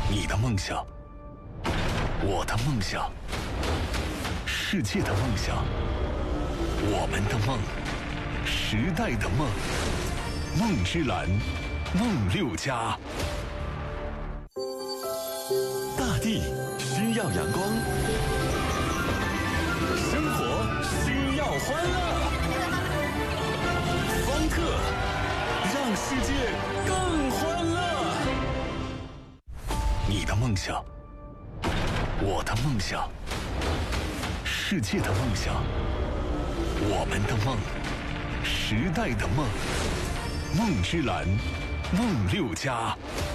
你的梦想，我的梦想，世界的梦想，我们的梦，时代的梦，梦之蓝，梦六家。大地需要阳光，生活需要欢乐，方特让世界更欢乐。你的梦想，我的梦想，世界的梦想，我们的梦，时代的梦，梦之蓝，梦六家。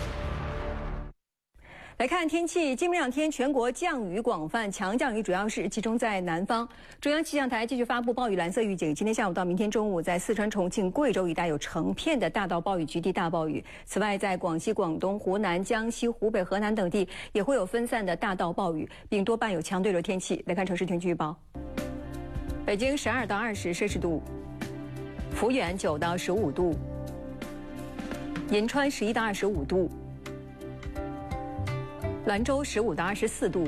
来看天气，今明两天全国降雨广泛，强降雨主要是集中在南方。中央气象台继续发布暴雨蓝色预警，今天下午到明天中午，在四川、重庆、贵州一带有成片的大到暴雨、局地大暴雨。此外，在广西、广东、湖南、江西、湖北、河南等地也会有分散的大到暴雨，并多半有强对流天气。来看城市天气预报：北京12到20摄氏度，抚远9到15度，银川11到25度。兰州15到24度，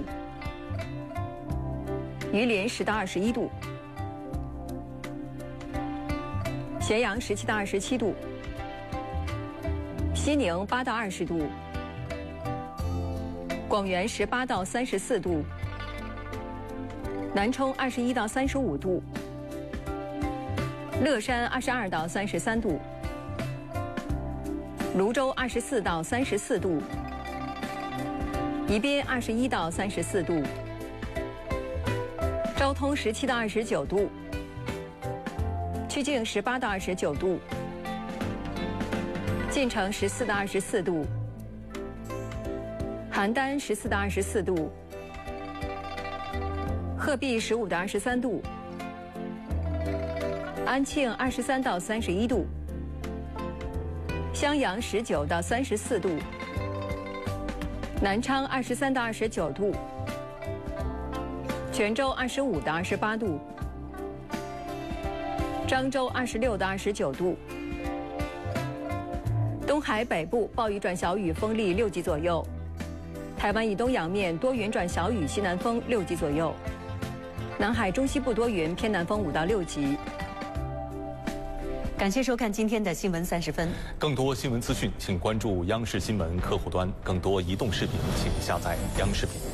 榆林10到21度，咸阳17到27度，西宁8到20度，广元18到34度，南充21到35度，乐山22到33度，泸州24到34度。宜宾21到34度，昭通17到29度，曲靖18到29度，晋城14到24度，邯郸14到24度，鹤壁15到23度，安庆23到31度，襄阳19到34度。南昌23到29度，泉州25到28度，漳州26到29度。东海北部暴雨转小雨，风力6级左右。台湾以东洋面多云转小雨，西南风6级左右。南海中西部多云，偏南风5到6级。 感谢收看今天的新闻30分。 更多新闻资讯，请关注央视新闻客户端；更多移动视频，请下载央视频。